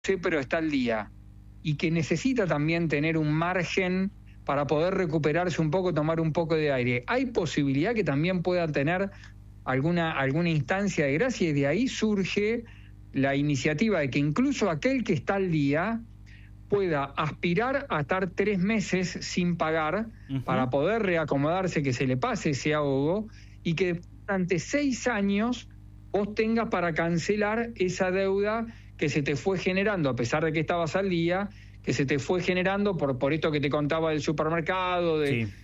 pero está al día, y que necesita también tener un margen para poder recuperarse un poco, tomar un poco de aire, hay posibilidad que también pueda tener alguna instancia de gracia, y de ahí surge la iniciativa de que incluso aquel que está al día pueda aspirar a estar 3 meses sin pagar para poder reacomodarse, que se le pase ese ahogo, y que durante 6 años vos tengas para cancelar esa deuda que se te fue generando, a pesar de que estabas al día, que se te fue generando por esto que te contaba del supermercado,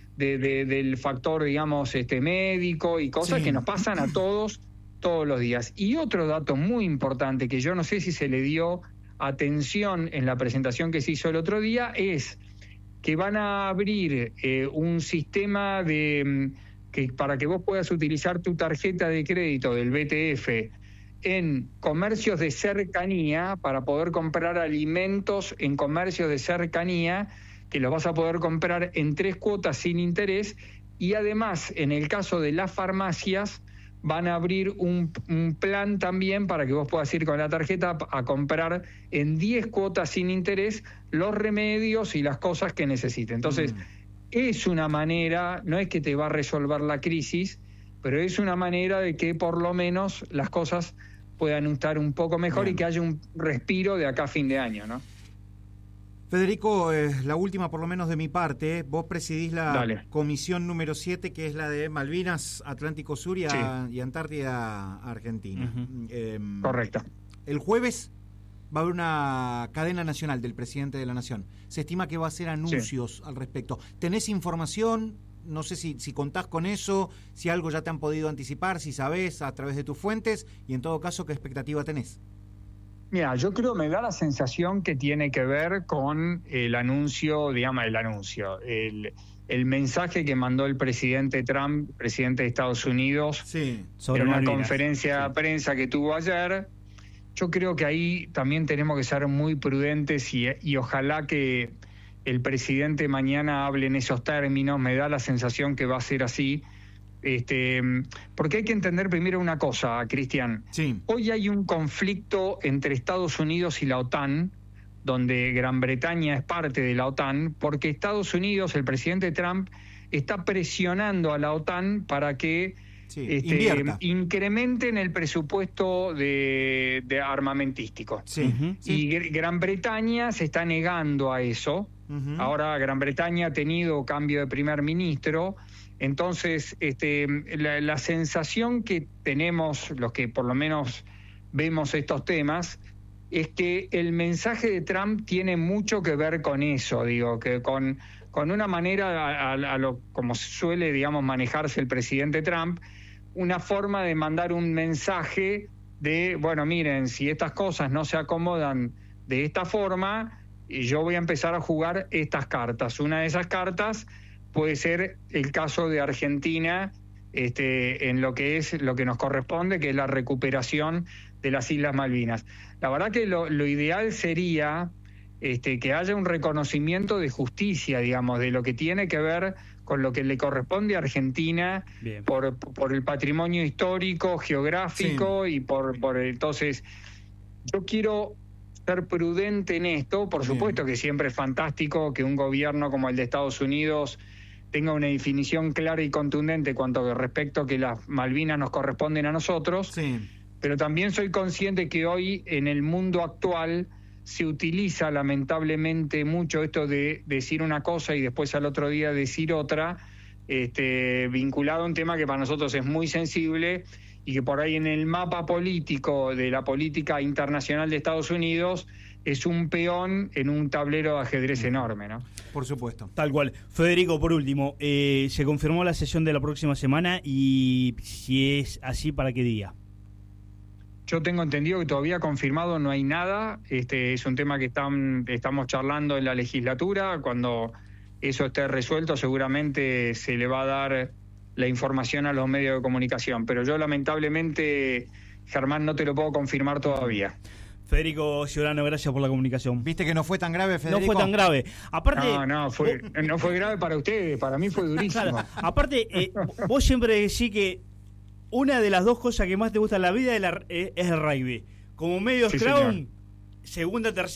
del factor, digamos, médico y cosas que nos pasan a todos los días. Y otro dato muy importante que yo no sé si se le dio atención en la presentación que se hizo el otro día es que van a abrir un sistema para que vos puedas utilizar tu tarjeta de crédito del BTF en comercios de cercanía para poder comprar alimentos en comercios de cercanía, que los vas a poder comprar en 3 cuotas sin interés, y además en el caso de las farmacias van a abrir un plan también para que vos puedas ir con la tarjeta a comprar en 10 cuotas sin interés los remedios y las cosas que necesites. Entonces, es una manera, no es que te va a resolver la crisis, pero es una manera de que por lo menos las cosas puedan estar un poco mejor y que haya un respiro de acá a fin de año, ¿no? Federico, la última por lo menos de mi parte, vos presidís la comisión número 7, que es la de Malvinas, Atlántico Sur y Antártida Argentina. Correcto. El jueves va a haber una cadena nacional del presidente de la Nación. Se estima que va a hacer anuncios al respecto. ¿Tenés información? No sé si contás con eso, si algo ya te han podido anticipar, si sabés a través de tus fuentes, y en todo caso, ¿qué expectativa tenés? Mira, yo creo, me da la sensación que tiene que ver con el anuncio, digamos, el mensaje que mandó el presidente Trump, presidente de Estados Unidos, sobre en una Malvinas, conferencia de prensa que tuvo ayer. Yo creo que ahí también tenemos que ser muy prudentes y ojalá que el presidente mañana hable en esos términos. Me da la sensación que va a ser así. Porque hay que entender primero una cosa, Cristian. Hoy hay un conflicto entre Estados Unidos y la OTAN, donde Gran Bretaña es parte de la OTAN, porque Estados Unidos, el presidente Trump, está presionando a la OTAN para que incrementen el presupuesto de armamentístico. Y Gran Bretaña se está negando a eso. Ahora Gran Bretaña ha tenido cambio de primer ministro. Entonces, la sensación que tenemos, los que por lo menos vemos estos temas, es que el mensaje de Trump tiene mucho que ver con eso, digo, que con una manera, como suele, digamos, manejarse el presidente Trump, una forma de mandar un mensaje de, bueno, miren, si estas cosas no se acomodan de esta forma, yo voy a empezar a jugar estas cartas. Una de esas cartas puede ser el caso de Argentina, en lo que nos corresponde, que es la recuperación de las Islas Malvinas. La verdad que lo ideal sería que haya un reconocimiento de justicia, digamos, de lo que tiene que ver con lo que le corresponde a Argentina por el patrimonio histórico, geográfico y entonces yo quiero ser prudente en esto. Por supuesto que siempre es fantástico que un gobierno como el de Estados Unidos tenga una definición clara y contundente cuanto respecto a que las Malvinas nos corresponden a nosotros, pero también soy consciente que hoy en el mundo actual se utiliza lamentablemente mucho esto de decir una cosa y después al otro día decir otra, vinculado a un tema que para nosotros es muy sensible y que por ahí en el mapa político de la política internacional de Estados Unidos es un peón en un tablero de ajedrez enorme, ¿no? Por supuesto. Tal cual. Federico, por último, se confirmó la sesión de la próxima semana y si es así, ¿para qué día? Yo tengo entendido que todavía confirmado no hay nada. Es un tema que estamos charlando en la legislatura. Cuando eso esté resuelto, seguramente se le va a dar la información a los medios de comunicación. Pero yo, lamentablemente, Germán, no te lo puedo confirmar todavía. Federico Giordano, gracias por la comunicación. ¿Viste que no fue tan grave, Federico? No fue tan grave. Aparte, no fue grave para ustedes, para mí fue durísimo. Claro. Aparte, vos siempre decís que una de las dos cosas que más te gusta en la vida es el rugby. Como medio Crown, segunda, tercera